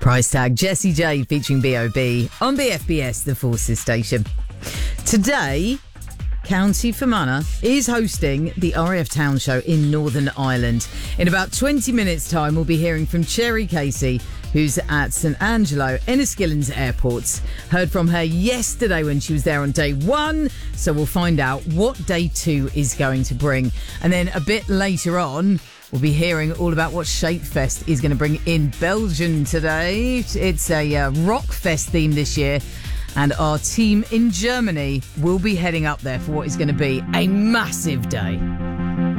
Price tag Jessie J featuring B.O.B. on BFBS, the Forces station. Today, County Fermanagh is hosting the RAF Town Show in Northern Ireland. In about 20 minutes' time, we'll be hearing from Cherry Casey, who's at St Angelo, Enniskillen's airports. Heard from her yesterday when she was there on day one, so we'll find out what day two is going to bring. And then a bit later on, we'll be hearing all about what Shapefest is going to bring in Belgium today. It's a rock fest theme this year, and our team in Germany will be heading up there for what is going to be a massive day.